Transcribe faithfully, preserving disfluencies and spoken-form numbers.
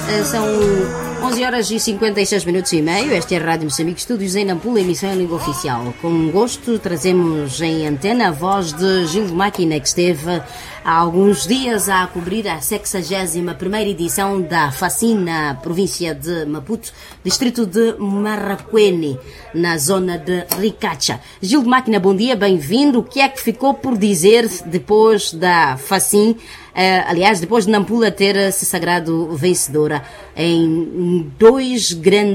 São onze horas e cinquenta e seis minutos e meio. Esta é a Rádio Moçambique, estúdios em Nampula, emissão em língua oficial. Com gosto trazemos em antena a voz de Gil de Máquina, que esteve há alguns dias a cobrir a sexagésima primeira edição da FACIN na província de Maputo, distrito de Marraquene, na zona de Ricacha. Gil de Máquina, bom dia, bem-vindo. O que é que ficou por dizer depois da FACIN? Uh, aliás, depois de Nampula ter se sagrado vencedora em dois grandes